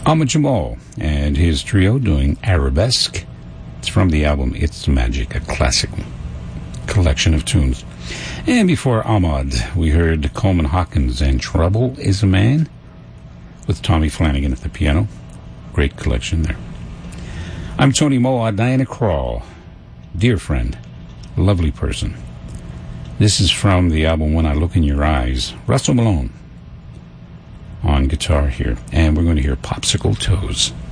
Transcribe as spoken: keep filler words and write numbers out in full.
Ahmad Jamal and his trio doing Arabesque. It's from the album It's Magic, a classic collection of tunes. And before Ahmad, we heard Coleman Hawkins and Trouble is a Man with Tommy Flanagan at the piano. Great collection there. I'm Tony Moa, Diana Krall, dear friend, lovely person. This is from the album When I Look in Your Eyes. Russell Malone on guitar here, and we're going to hear Popsicle Toes.